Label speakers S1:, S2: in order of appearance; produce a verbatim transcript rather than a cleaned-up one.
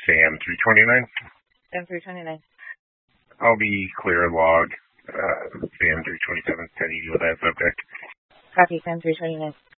S1: Sam three twenty-nine.
S2: Sam three twenty-nine.
S1: I'll be clear log. Uh, Sam three twenty-seven, sending you with that subject.
S2: Copy, Sam three twenty-nine.